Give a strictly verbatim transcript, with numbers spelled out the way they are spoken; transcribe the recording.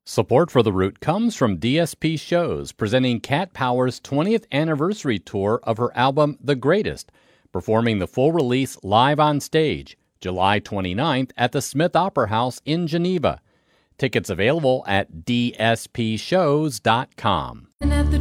Support for The Root comes from D S P Shows, presenting Cat Power's twentieth anniversary tour of her album The Greatest, performing the full release live on stage, July twenty-ninth at the Smith Opera House in Geneva. Tickets available at d s p shows dot com. And at the